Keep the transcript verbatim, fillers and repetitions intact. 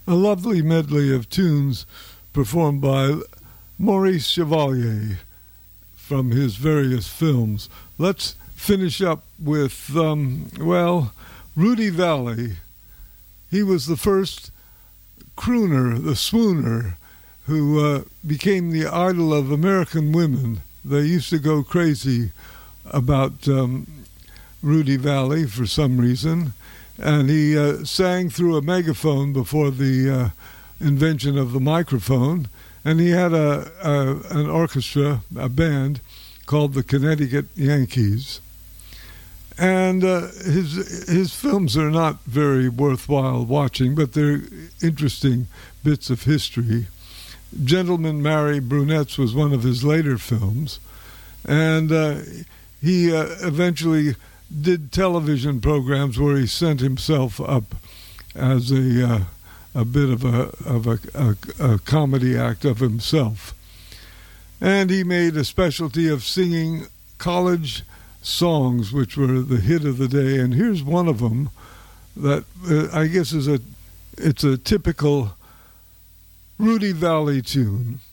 a lovely medley of tunes performed by Maurice Chevalier from his various films. Let's finish up with, um, well, Rudy Vallée. He was the first crooner, the swooner, who uh, became the idol of American women. They used to go crazy about um, Rudy Vallée for some reason, and he uh, sang through a megaphone before the uh, invention of the microphone, and he had a, a an orchestra, a band called the Connecticut Yankees. And uh, his his films are not very worthwhile watching, but they're interesting bits of history. Gentlemen Marry Brunettes was one of his later films, and uh, he uh, eventually did television programs where he sent himself up as a uh, a bit of a of a, a, a comedy act of himself, and he made a specialty of singing college songs, which were the hit of the day. And here's one of them that uh, I guess is a it's a typical Rudy Vallée tune.